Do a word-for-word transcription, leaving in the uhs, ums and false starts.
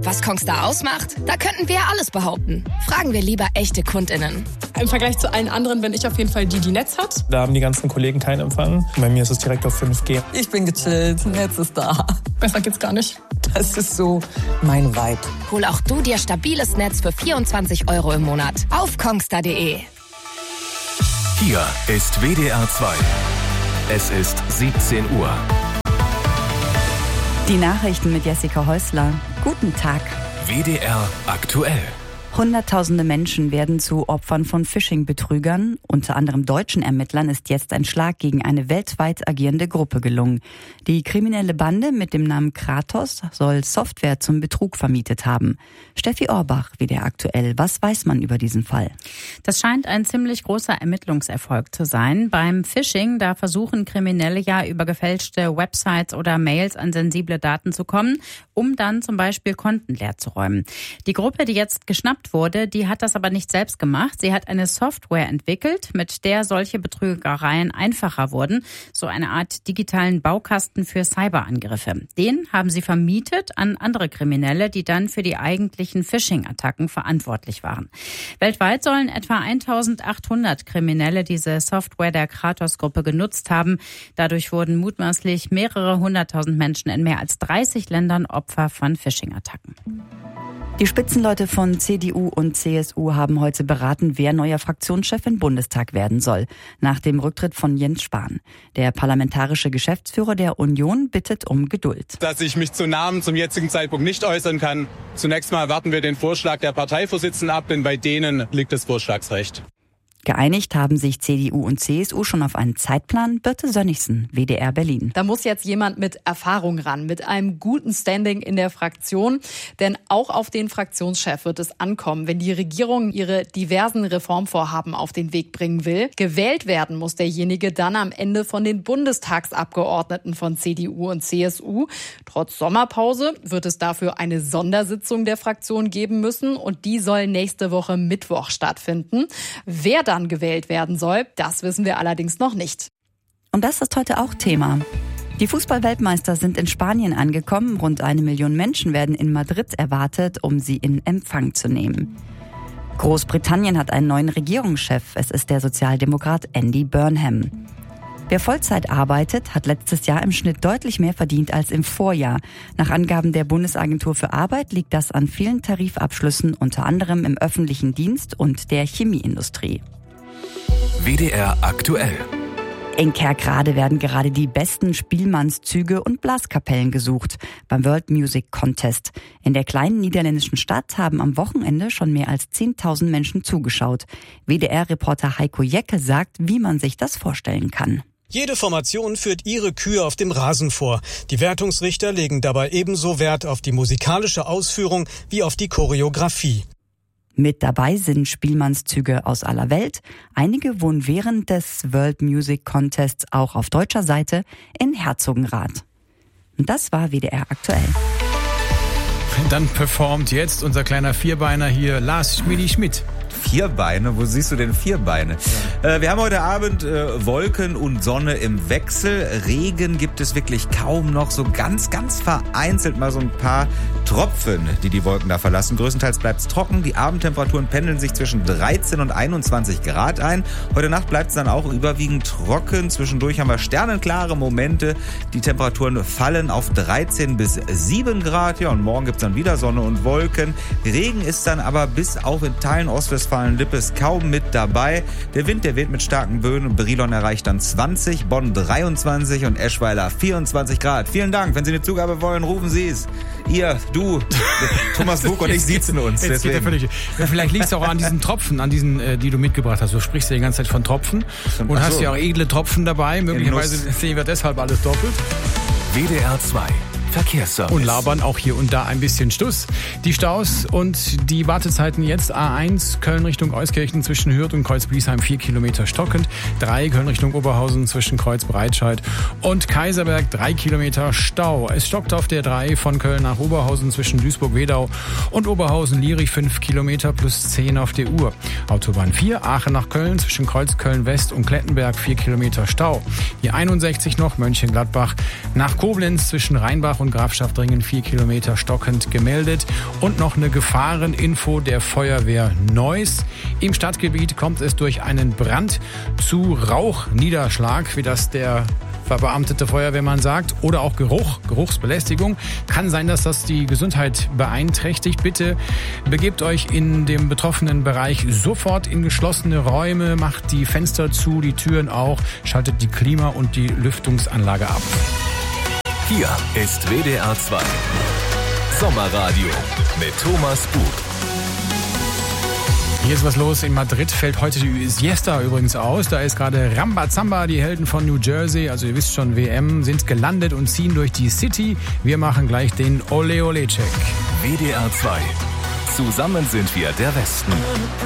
Was Kongstar ausmacht? Da könnten wir ja alles behaupten. Fragen wir lieber echte KundInnen. Im Vergleich zu allen anderen bin ich auf jeden Fall die, die Netz hat. Da haben die ganzen Kollegen keinen Empfang. Bei mir ist es direkt auf fünf G. Ich bin gechillt, Netz ist da. Besser geht's gar nicht. Das ist so mein Vibe. Hol auch du dir stabiles Netz für vierundzwanzig Euro im Monat auf kongstar punkt de. Hier ist W D R zwei. Es ist siebzehn Uhr. Die Nachrichten mit Jessica Häusler. Guten Tag. W D R aktuell. Hunderttausende Menschen werden zu Opfern von Phishing-Betrügern. Unter anderem deutschen Ermittlern ist jetzt ein Schlag gegen eine weltweit agierende Gruppe gelungen. Die kriminelle Bande mit dem Namen Kratos soll Software zum Betrug vermietet haben. Steffi Orbach, W D R aktuell. Was weiß man über diesen Fall? Das scheint ein ziemlich großer Ermittlungserfolg zu sein. Beim Phishing, da versuchen Kriminelle ja über gefälschte Websites oder Mails an sensible Daten zu kommen, um dann zum Beispiel Konten leer zu räumen. Die Gruppe, die jetzt geschnappt wurde, die hat das aber nicht selbst gemacht. Sie hat eine Software entwickelt, mit der solche Betrügereien einfacher wurden. So eine Art digitalen Baukasten für Cyberangriffe. Den haben sie vermietet an andere Kriminelle, die dann für die eigentlichen Phishing-Attacken verantwortlich waren. Weltweit sollen etwa eintausendachthundert Kriminelle diese Software der Kratos-Gruppe genutzt haben. Dadurch wurden mutmaßlich mehrere hunderttausend Menschen in mehr als dreißig Ländern Opfer von Phishing-Attacken. Die Spitzenleute von C D U und C S U haben heute beraten, wer neuer Fraktionschef im Bundestag werden soll, nach dem Rücktritt von Jens Spahn. Der parlamentarische Geschäftsführer der Union bittet um Geduld. Dass ich mich zu Namen zum jetzigen Zeitpunkt nicht äußern kann. Zunächst mal warten wir den Vorschlag der Parteivorsitzenden ab, denn bei denen liegt das Vorschlagsrecht. Geeinigt haben sich C D U und C S U schon auf einen Zeitplan. Birte Sönnigsen, W D R Berlin. Da muss jetzt jemand mit Erfahrung ran, mit einem guten Standing in der Fraktion. Denn auch auf den Fraktionschef wird es ankommen, wenn die Regierung ihre diversen Reformvorhaben auf den Weg bringen will. Gewählt werden muss derjenige dann am Ende von den Bundestagsabgeordneten von C D U und C S U. Trotz Sommerpause wird es dafür eine Sondersitzung der Fraktion geben müssen. Und die soll nächste Woche Mittwoch stattfinden. Wer dann gewählt werden soll, das wissen wir allerdings noch nicht. Und das ist heute auch Thema. Die Fußball-Weltmeister sind in Spanien angekommen. Rund eine Million Menschen werden in Madrid erwartet, um sie in Empfang zu nehmen. Großbritannien hat einen neuen Regierungschef. Es ist der Sozialdemokrat Andy Burnham. Wer Vollzeit arbeitet, hat letztes Jahr im Schnitt deutlich mehr verdient als im Vorjahr. Nach Angaben der Bundesagentur für Arbeit liegt das an vielen Tarifabschlüssen, unter anderem im öffentlichen Dienst und der Chemieindustrie. W D R aktuell. In Kerkrade werden gerade die besten Spielmannszüge und Blaskapellen gesucht beim World Music Contest. In der kleinen niederländischen Stadt haben am Wochenende schon mehr als zehntausend Menschen zugeschaut. W D R-Reporter Heiko Jecke sagt, wie man sich das vorstellen kann. Jede Formation führt ihre Kühe auf dem Rasen vor. Die Wertungsrichter legen dabei ebenso Wert auf die musikalische Ausführung wie auf die Choreografie. Mit dabei sind Spielmannszüge aus aller Welt. Einige wohnen während des World Music Contests auch auf deutscher Seite in Herzogenrath. Und das war W D R aktuell. Dann performt jetzt unser kleiner Vierbeiner hier, Lars Schmidi-Schmidt. Vierbeine? Wo siehst du denn Vierbeine? Ja. Äh, wir haben heute Abend äh, Wolken und Sonne im Wechsel. Regen gibt es wirklich kaum noch. So ganz, ganz vereinzelt mal so ein paar Tropfen, die die Wolken da verlassen. Größtenteils bleibt es trocken. Die Abendtemperaturen pendeln sich zwischen dreizehn und einundzwanzig Grad ein. Heute Nacht bleibt es dann auch überwiegend trocken. Zwischendurch haben wir sternenklare Momente. Die Temperaturen fallen auf dreizehn bis sieben Grad. Ja, und morgen gibt es dann wieder Sonne und Wolken. Regen ist dann aber bis auf in Teilen Ostwestfalen-Lippes kaum mit dabei. Der Wind, der weht mit starken Böen. Brilon erreicht dann zwanzig, Bonn dreiundzwanzig und Eschweiler vierundzwanzig Grad. Vielen Dank. Wenn Sie eine Zugabe wollen, rufen Sie es. Ihr, du, Thomas Buch und ich sitzen uns. Jetzt geht er völlig. Ja, vielleicht liegt es auch an diesen Tropfen, an diesen, äh, die du mitgebracht hast. Du sprichst ja die ganze Zeit von Tropfen und Ach hast so. ja auch edle Tropfen dabei. Möglicherweise sehen wir deshalb alles doppelt. W D R zwei. Verkehrsservice. Und labern auch hier und da ein bisschen Stuss. Die Staus und die Wartezeiten jetzt: A eins Köln Richtung Euskirchen zwischen Hürth und Kreuz-Bliesheim vier Kilometer stockend. drei Köln Richtung Oberhausen zwischen Kreuz-Breitscheid und Kaiserberg drei Kilometer Stau. Es stockt auf der drei von Köln nach Oberhausen zwischen Duisburg-Wedau und Oberhausen-Lierich fünf Kilometer plus zehn auf der Uhr. Autobahn vier Aachen nach Köln zwischen Kreuz-Köln-West und Klettenberg vier Kilometer Stau. Die einundsechzig noch Mönchengladbach nach Koblenz zwischen Rheinbach und und Grafschaftringen vier Kilometer stockend gemeldet. Und noch eine Gefahreninfo der Feuerwehr Neuss. Im Stadtgebiet kommt es durch einen Brand zu Rauchniederschlag, wie das der verbeamtete Feuerwehrmann sagt, oder auch Geruch, Geruchsbelästigung. Kann sein, dass das die Gesundheit beeinträchtigt. Bitte begebt euch in dem betroffenen Bereich sofort in geschlossene Räume, macht die Fenster zu, die Türen auch, schaltet die Klima- und die Lüftungsanlage ab. Hier ist W D R zwei Sommerradio mit Thomas Buch. Hier ist was los. In Madrid fällt heute die Siesta übrigens aus. Da ist gerade Rambazamba, die Helden von New Jersey, also ihr wisst schon, W M, sind gelandet und ziehen durch die City. Wir machen gleich den Ole-Ole-Check. W D R zwei. Zusammen sind wir der Westen.